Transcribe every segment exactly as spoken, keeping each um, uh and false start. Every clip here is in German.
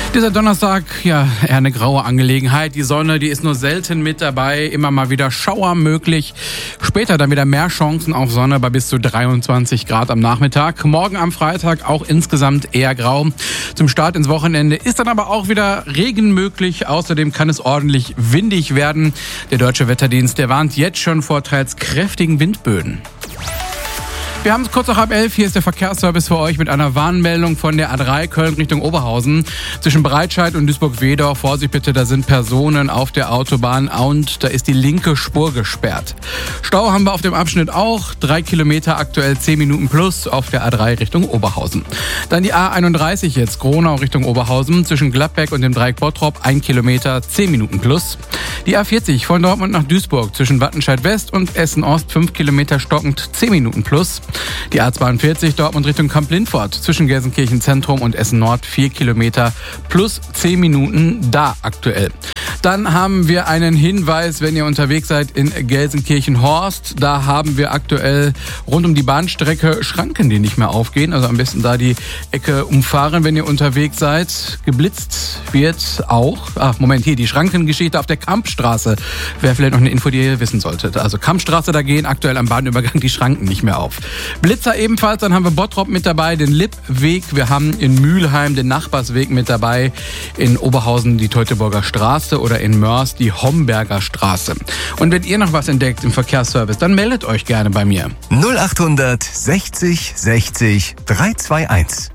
Dieser Donnerstag, ja, eher eine graue Angelegenheit. Die Sonne, die ist nur selten mit dabei. Immer mal wieder Schauer möglich. Später dann wieder mehr Chancen auf Sonne bei bis zu dreiundzwanzig Grad am Nachmittag. Morgen am Freitag auch insgesamt eher grau. Zum Start ins Wochenende ist dann aber auch wieder Regen möglich. Außerdem kann es ordentlich windig werden. Der Deutsche Wetterdienst, der warnt jetzt schon vor teils kräftigen Windböen. Wir haben es kurz nach halb elf. Hier ist der Verkehrsservice für euch mit einer Warnmeldung von der A drei Köln Richtung Oberhausen. Zwischen Breitscheid und Duisburg-Wedorf, Vorsicht bitte, da sind Personen auf der Autobahn und da ist die linke Spur gesperrt. Stau haben wir auf dem Abschnitt auch. Drei Kilometer aktuell zehn Minuten plus auf der A drei Richtung Oberhausen. Dann die A einunddreißig jetzt, Gronau Richtung Oberhausen. Zwischen Gladbeck und dem Dreieck Bottrop ein Kilometer zehn Minuten plus. Die A vierzig von Dortmund nach Duisburg zwischen Wattenscheid West und Essen Ost fünf Kilometer stockend zehn Minuten plus. Die A zweiundvierzig Dortmund Richtung Kamp-Lindfort zwischen Gelsenkirchen Zentrum und Essen Nord vier Kilometer plus zehn Minuten da aktuell. Dann haben wir einen Hinweis, wenn ihr unterwegs seid in Gelsenkirchen-Horst. Da haben wir aktuell rund um die Bahnstrecke Schranken, die nicht mehr aufgehen. Also am besten da die Ecke umfahren, wenn ihr unterwegs seid. Geblitzt wird auch, ach Moment, hier die Schrankengeschichte auf der Kampstraße. Wäre vielleicht noch eine Info, die ihr wissen solltet. Also Kampstraße, da gehen aktuell am Bahnübergang die Schranken nicht mehr auf. Blitzer ebenfalls, dann haben wir Bottrop mit dabei, den Lippweg. Wir haben in Mülheim den Nachbarsweg mit dabei. In Oberhausen die Teutoburger Straße oder in Mörs die Homberger Straße. Und wenn ihr noch was entdeckt im Verkehrsservice, dann meldet euch gerne bei mir. null achthundert sechzig sechzig dreihunderteinundzwanzig.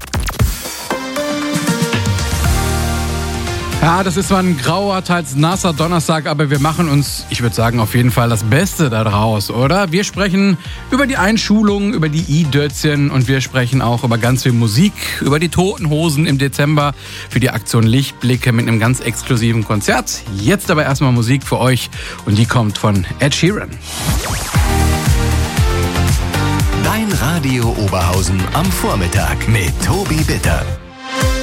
Ja, das ist zwar ein grauer, teils nasser Donnerstag, aber wir machen uns, ich würde sagen, auf jeden Fall das Beste daraus, oder? Wir sprechen über die Einschulung, über die I-Dötzchen und wir sprechen auch über ganz viel Musik, über die Toten Hosen im Dezember für die Aktion Lichtblicke mit einem ganz exklusiven Konzert. Jetzt aber erstmal Musik für euch und die kommt von Ed Sheeran. Dein Radio Oberhausen am Vormittag mit Tobi Bitter.